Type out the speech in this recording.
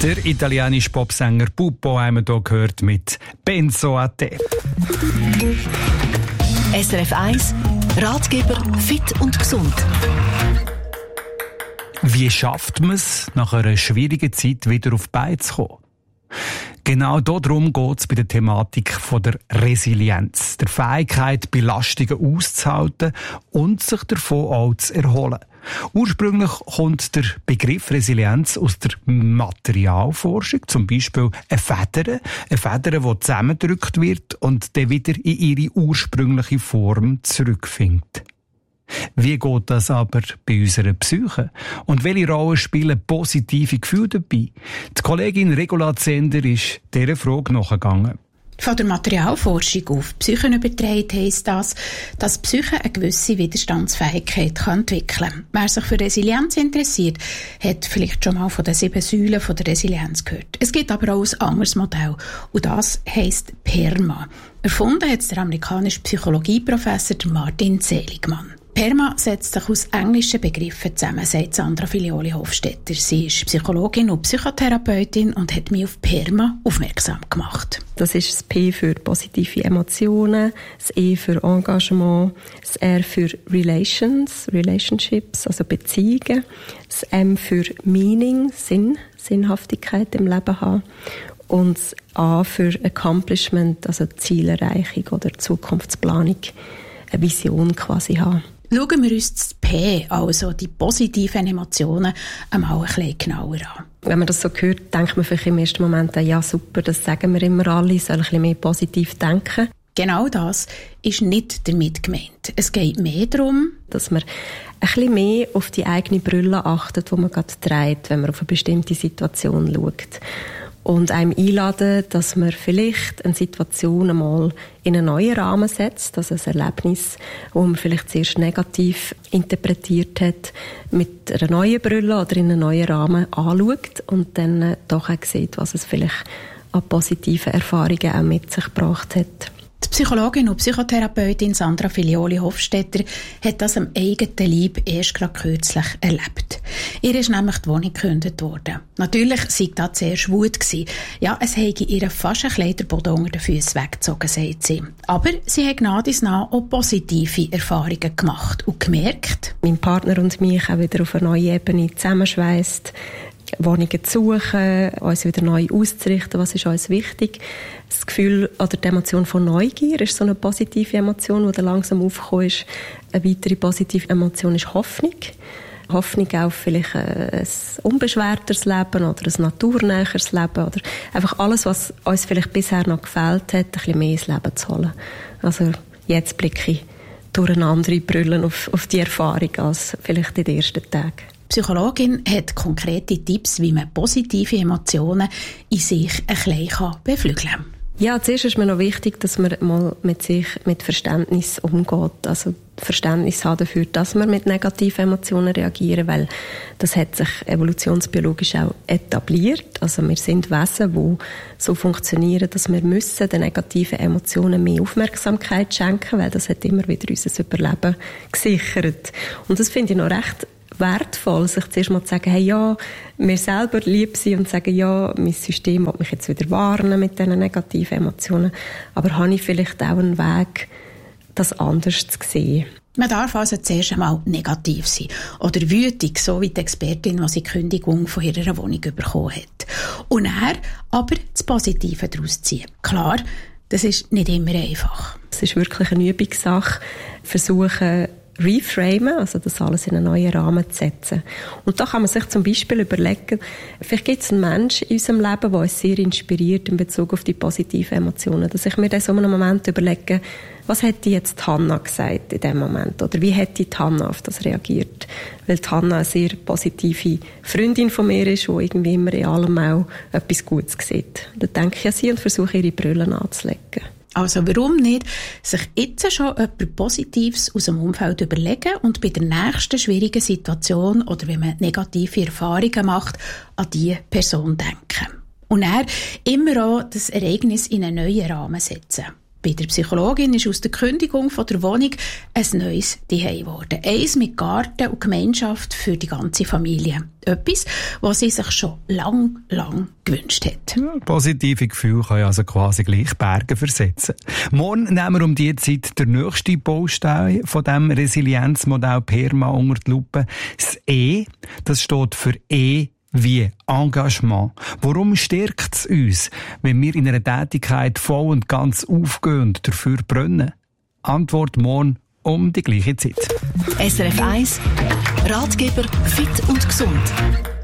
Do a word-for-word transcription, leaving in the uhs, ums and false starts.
Der italienische Popsänger Pupo haben wir hier gehört mit «Penso a te». S R F eins Ratgeber fit und gesund. Wie schafft man es, nach einer schwierigen Zeit wieder auf die Beine zu kommen? Genau darum geht es bei der Thematik von der Resilienz, der Fähigkeit, Belastungen auszuhalten und sich davon auch zu erholen. Ursprünglich kommt der Begriff Resilienz aus der Materialforschung, zum Beispiel eine Feder, eine Feder, die zusammengedrückt wird und dann wieder in ihre ursprüngliche Form zurückfindet. Wie geht das aber bei unserer Psyche? Und welche Rolle spielen positive Gefühle dabei? Die Kollegin Regula Zender ist dieser Frage nachgegangen. Von der Materialforschung auf Psychen übertragen heisst das, dass die Psyche eine gewisse Widerstandsfähigkeit entwickeln kann. Wer sich für Resilienz interessiert, hat vielleicht schon mal von den sieben Säulen von der Resilienz gehört. Es gibt aber auch ein anderes Modell und das heisst PERMA. Erfunden hat es der amerikanische Psychologieprofessor Martin Seligman. PERMA setzt sich aus englischen Begriffen zusammen, sagt Sandra Filioli-Hofstetter. Sie ist Psychologin und Psychotherapeutin und hat mich auf PERMA aufmerksam gemacht. Das ist das P für positive Emotionen, das E für Engagement, das R für Relations, Relationships, also Beziehungen, das M für Meaning, Sinn, Sinnhaftigkeit im Leben haben und das A für Accomplishment, also Zielerreichung oder Zukunftsplanung, eine Vision quasi haben. Schauen wir uns das P, also die positiven Emotionen, einmal ein bisschen genauer an. Wenn man das so hört, denkt man vielleicht im ersten Moment, ja super, das sagen wir immer alle, soll ein bisschen mehr positiv denken. Genau das ist nicht damit gemeint. Es geht mehr darum, dass man ein bisschen mehr auf die eigene Brille achtet, die man gerade trägt, wenn man auf eine bestimmte Situation schaut. Und einem einladen, dass man vielleicht eine Situation einmal in einen neuen Rahmen setzt, also ein Erlebnis, das man vielleicht zuerst negativ interpretiert hat, mit einer neuen Brille oder in einen neuen Rahmen anschaut und dann doch auch sieht, was es vielleicht an positiven Erfahrungen auch mit sich gebracht hat. Die Psychologin und Psychotherapeutin Sandra Filioli-Hofstetter hat das am eigenen Leib erst gerade kürzlich erlebt. Ihr ist nämlich die Wohnung gekündigt worden. Natürlich war das zuerst Wut gewesen. Ja, es habe ihr fast ein Kleiderboden unter den Füßen weggezogen, sagt sie. Aber sie hat gnadisch nach auch positive Erfahrungen gemacht und gemerkt, mein Partner und mich auch wieder auf eine neue Ebene zusammenschweisst, Wohnungen zu suchen, uns wieder neu auszurichten, was ist uns wichtig. Das Gefühl oder die Emotion von Neugier ist so eine positive Emotion, die dann langsam aufgekommen ist. Eine weitere positive Emotion ist Hoffnung. Hoffnung auf vielleicht ein unbeschwerteres Leben oder ein naturnäheres Leben oder einfach alles, was uns vielleicht bisher noch gefehlt hat, ein bisschen mehr ins Leben zu holen. Also jetzt blicke ich durch eine andere Brille auf, auf die Erfahrung als vielleicht in den ersten Tagen. Die Psychologin hat konkrete Tipps, wie man positive Emotionen in sich ein bisschen beflügeln kann. Ja, zuerst ist mir noch wichtig, dass man mal mit sich mit Verständnis umgeht. Also Verständnis haben dafür, dass wir mit negativen Emotionen reagieren, weil das hat sich evolutionsbiologisch auch etabliert. Also wir sind Wesen, die so funktionieren, dass wir müssen den negativen Emotionen mehr Aufmerksamkeit schenken, weil das hat immer wieder unser Überleben gesichert. Und das finde ich noch recht wertvoll, sich zuerst mal zu sagen, hey, ja, mir selber lieb sein und sagen, ja, mein System will mich jetzt wieder warnen mit diesen negativen Emotionen, aber habe ich vielleicht auch einen Weg, das anders zu sehen. Man darf also zuerst einmal negativ sein oder wütig, so wie die Expertin, die sie die Kündigung von ihrer Wohnung bekommen hat. Und dann aber das Positive daraus ziehen. Klar, das ist nicht immer einfach. Es ist wirklich eine Übungssache, versuchen, reframen, also das alles in einen neuen Rahmen zu setzen. Und da kann man sich zum Beispiel überlegen, vielleicht gibt es einen Menschen in unserem Leben, der uns sehr inspiriert in Bezug auf die positiven Emotionen, dass ich mir in so einem Moment überlege, was hätte jetzt Hannah gesagt in dem Moment? Oder wie hätte die Hannah auf das reagiert? Weil die Hannah eine sehr positive Freundin von mir ist, die irgendwie immer in allem auch etwas Gutes sieht. Da denke ich an sie und versuche, ihre Brille anzulegen. Also warum nicht sich jetzt schon etwas Positives aus dem Umfeld überlegen und bei der nächsten schwierigen Situation oder wenn man negative Erfahrungen macht, an diese Person denken. Und dann immer auch das Ereignis in einen neuen Rahmen setzen. Bei der Psychologin ist aus der Kündigung von der Wohnung ein neues Zuhause geworden. Eins mit Garten und Gemeinschaft für die ganze Familie. Etwas, was sie sich schon lang, lang gewünscht hat. Ja, positive Gefühle können also quasi gleich Berge versetzen. Morgen nehmen wir um diese Zeit den nächsten Baustein von diesem Resilienzmodell PERMA unter die Lupe. Das E, das steht für E wie Engagement. Warum stärkt es uns, wenn wir in einer Tätigkeit voll und ganz aufgehen und dafür brennen? Antwort morgen um die gleiche Zeit. S R F eins Ratgeber Fit und Gesund.